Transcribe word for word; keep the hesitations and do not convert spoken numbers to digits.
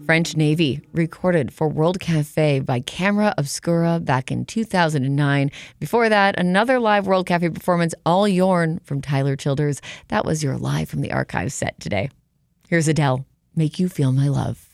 French Navy, recorded for World Cafe by Camera Obscura back in two thousand nine. Before that, another live World Cafe performance, All Yourn from Tyler Childers. That was your Live from the Archives set today. Here's Adele, Make You Feel My Love.